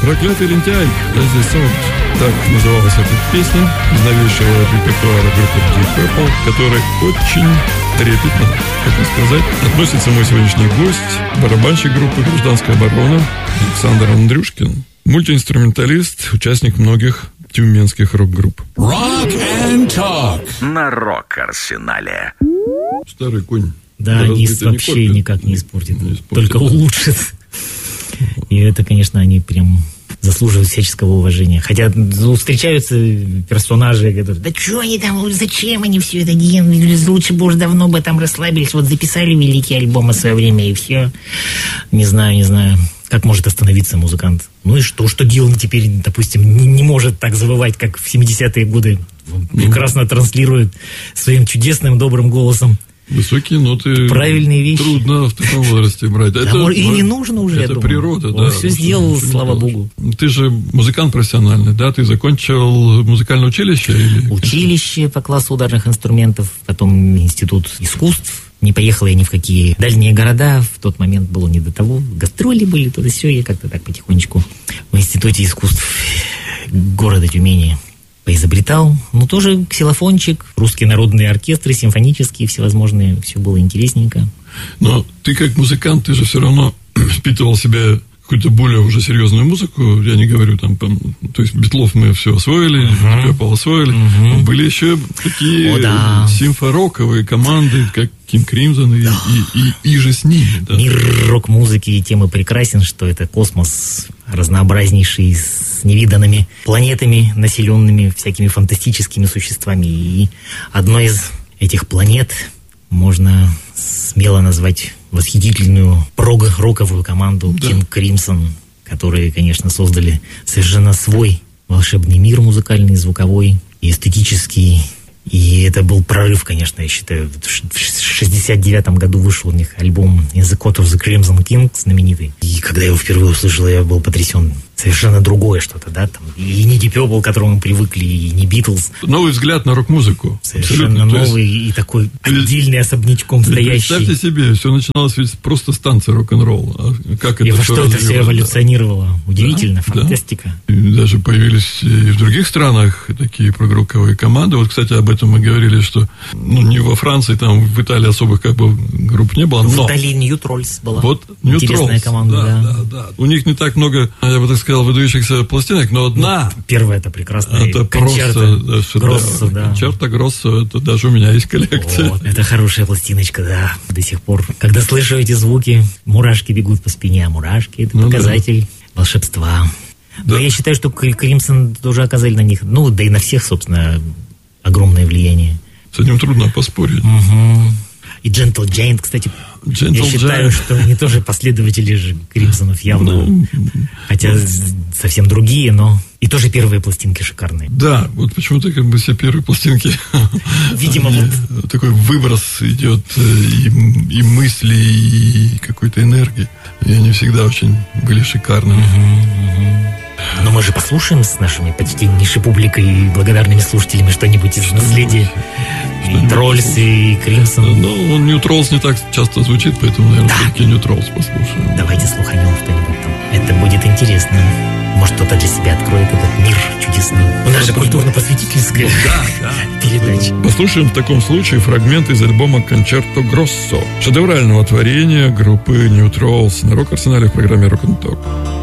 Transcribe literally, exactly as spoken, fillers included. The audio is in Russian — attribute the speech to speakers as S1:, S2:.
S1: «Проклятый лентяй», «Lazy Song». Так называлась эта песня из новейшего репертуара группы Deep Purple, который очень трепетно, как не сказать, относится мой сегодняшний гость, барабанщик группы «Гражданская оборона» Александр Андрюшкин, мультиинструменталист, участник многих тюменских рок-групп.
S2: Rock and Talk
S3: на Рок-Арсенале.
S1: Старый конь.
S4: Да, низ вообще не никак не испортит, не испортит, только улучшит. И это, конечно, они прям заслуживают всяческого уважения. Хотя ну, встречаются персонажи, которые, да что они там, зачем они все это делают, лучше бы уже давно бы там расслабились, вот записали великие альбомы в свое время и все. Не знаю, не знаю, как может остановиться музыкант. Ну и что, что Гиллан теперь, допустим, не, не может так завывать, как в семидесятые годы. Он прекрасно транслирует своим чудесным, добрым голосом
S1: высокие ноты.
S4: Правильные вещи.
S1: Трудно в таком возрасте брать.
S4: Да,
S1: это,
S4: может, и не нужно уже,
S1: это
S4: я
S1: природа,
S4: думаю. Он
S1: да.
S4: все сделал, слава богу.
S1: Ты же музыкант профессиональный, да? Ты закончил музыкальное училище? Или...
S4: Училище по классу ударных инструментов, потом институт искусств. Не поехала я ни в какие дальние города. В тот момент было не до того. Гастроли были, то да сё. Я как-то так потихонечку в институте искусств города Тюмени поизобретал. Ну, тоже ксилофончик, русские народные оркестры, симфонические, всевозможные. Все было интересненько.
S1: Но ты как музыкант, ты же все равно впитывал в себя какую-то более уже серьезную музыку. Я не говорю там, то есть Битлов мы все освоили, uh-huh. Пеппа освоили. Uh-huh. Были еще такие oh, да. симфороковые команды, как King Crimson и, и, и, и же с ними. Да.
S4: Мир рок-музыки и темы прекрасен, что это космос разнообразнейший, с невиданными планетами, населенными всякими фантастическими существами. И одной из этих планет можно смело назвать восхитительную прог-роковую команду да. King Crimson, которые, конечно, создали совершенно свой волшебный мир музыкальный, звуковой и эстетический. И это был прорыв, конечно, я считаю. В шестьдесят девятом году вышел у них альбом «In the Court of the Crimson King», знаменитый. И когда я его впервые услышал, я был потрясен. Совершенно другое что-то, да? Там, и не Deep Purple, к которому мы привыкли, и не Beatles.
S1: Новый взгляд на рок-музыку.
S4: Совершенно абсолютно. Новый есть... и такой отдельный, особнячком стоящий.
S1: Представьте себе, все начиналось ведь просто станция рок-н-ролл. А как
S4: и
S1: это
S4: во что это все эволюционировало. Да. Удивительно, да, фантастика.
S1: Да. И даже появились и в других странах такие прог-роковые команды. Вот, кстати, об этом мы говорили, что ну, не во Франции, там в Италии особых как бы групп не было.
S4: В
S1: но...
S4: Италии New Trolls была.
S1: Вот
S4: интересная Trolls, команда,
S1: да,
S4: да.
S1: Да, да. У них не так много, я бы так сказал, выдающихся пластинок, но одна.
S4: Ну, первая это прекрасная.
S1: Это
S4: концерта
S1: просто
S4: Гроссо, да.
S1: Концерта Гроссо, это даже у меня есть коллекция.
S4: Вот, это хорошая пластиночка, да. До сих пор, когда слышу эти звуки, мурашки бегут по спине, а мурашки это ну, показатель да. волшебства. Да. Но я считаю, что Crimson тоже оказали на них, ну, да и на всех, собственно, огромное влияние.
S1: С этим трудно поспорить.
S4: Угу. И Gentle Giant, кстати, Gentle я считаю, Giant. Что они тоже последователи же Кримсонов явно. Ну, хотя ну, совсем другие, но и тоже первые пластинки шикарные.
S1: Да, вот почему-то как бы все первые пластинки.
S4: Видимо, вот
S1: такой выброс идет и, и мысли, и какой-то энергии. И они всегда очень были шикарными.
S4: Угу, угу. Но мы же послушаем с нашими почтеннейшей публикой и благодарными слушателями что-нибудь из наследия. И Троллс, и Кримсон.
S1: Ну, он New Trolls не так часто звучит, поэтому, наверное, да. все-таки New Trolls послушаем.
S4: Давайте слуханем что-нибудь там. Это будет интересно. Может, кто-то для себя откроет этот мир чудесный. Наша культурно-просветительская
S1: да, да.
S4: передача.
S1: Послушаем в таком случае фрагмент из альбома «Кончерто Гроссо», шедеврального творения группы New Trolls на Рок-Арсенале в программе Rock and Talk.